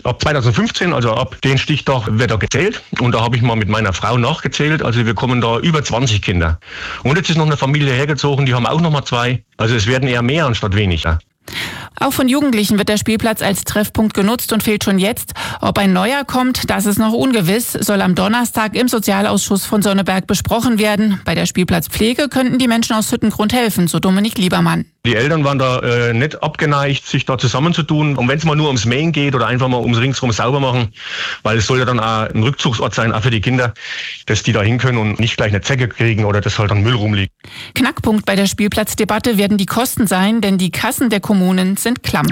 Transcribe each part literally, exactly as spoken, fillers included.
ab zweitausendfünfzehn, also ab den Stichtag wird da gezählt. Und da habe ich mal mit meiner Frau nachgezählt. Also wir kommen da über zwanzig Kinder. Und jetzt ist noch eine Familie hergezogen, die haben auch noch mal zwei. Also es werden eher mehr anstatt weniger. Auch von Jugendlichen wird der Spielplatz als Treffpunkt genutzt und fehlt schon jetzt. Ob ein neuer kommt, das ist noch ungewiss, soll am Donnerstag im Sozialausschuss von Sonneberg besprochen werden. Bei der Spielplatzpflege könnten die Menschen aus Hüttengrund helfen, so Dominik Liebermann. Die Eltern waren da äh, nicht abgeneigt, sich da zusammenzutun. Und wenn es mal nur ums Mähen geht oder einfach mal ums Ringsrum sauber machen, weil es soll ja dann auch ein Rückzugsort sein, auch für die Kinder, dass die da hin können und nicht gleich eine Zecke kriegen oder dass halt dann Müll rumliegt. Knackpunkt bei der Spielplatzdebatte werden die Kosten sein, denn die Kassen der Kommunen sind klamm.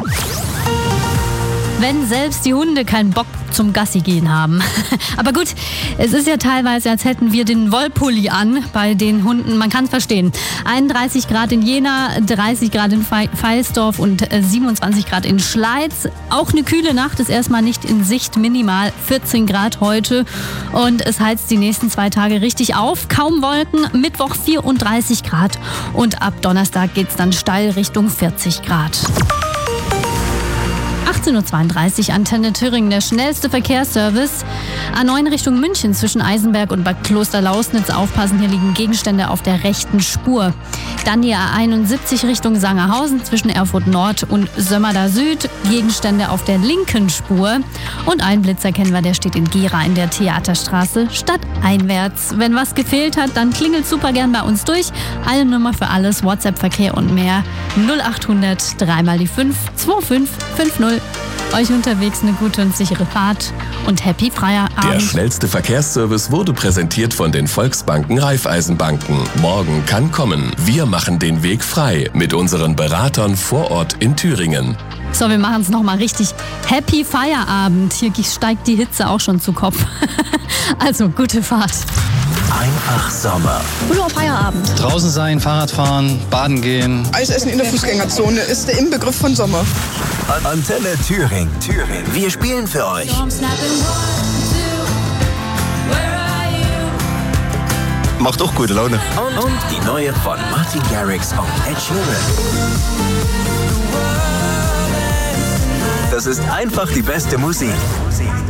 Wenn selbst die Hunde keinen Bock zum Gassi gehen haben. Aber gut, es ist ja teilweise, als hätten wir den Wollpulli an bei den Hunden. Man kann es verstehen. einunddreißig Grad in Jena, dreißig Grad in Veilsdorf und siebenundzwanzig Grad in Schleiz. Auch eine kühle Nacht ist erstmal nicht in Sicht, minimal vierzehn Grad heute. Und es heizt die nächsten zwei Tage richtig auf. Kaum Wolken, Mittwoch vierunddreißig Grad. Und ab Donnerstag geht es dann steil Richtung vierzig Grad. achtzehn Uhr zweiunddreißig, Antenne Thüringen, der schnellste Verkehrsservice. A neun Richtung München zwischen Eisenberg und Bad Klosterlausnitz. Aufpassen, hier liegen Gegenstände auf der rechten Spur. Dann die A einundsiebzig Richtung Sangerhausen zwischen Erfurt Nord und Sömmerda Süd. Gegenstände auf der linken Spur. Und ein Blitzer kennen wir, der steht in Gera in der Theaterstraße stadteinwärts. Wenn was gefehlt hat, dann klingelt super gern bei uns durch. Eine Nummer für alles, WhatsApp-Verkehr und mehr. null achthundert drei mal die fünf zwei fünf fünf null. Euch unterwegs eine gute und sichere Fahrt und happy Feierabend. Der schnellste Verkehrsservice wurde präsentiert von den Volksbanken Raiffeisenbanken. Morgen kann kommen. Wir machen den Weg frei mit unseren Beratern vor Ort in Thüringen. So, wir machen es nochmal richtig. Happy Feierabend. Hier steigt die Hitze auch schon zu Kopf. Also, gute Fahrt. Einfach Sommer. Guter Feierabend. Draußen sein, Fahrrad fahren, baden gehen. Eis essen in der Fußgängerzone ist der Inbegriff von Sommer. Antenne Thüringen. Thüringen. Wir spielen für euch. Macht auch gute Laune. Und, und die neue von Martin Garrix und Ed Sheeran. Das ist einfach die beste Musik.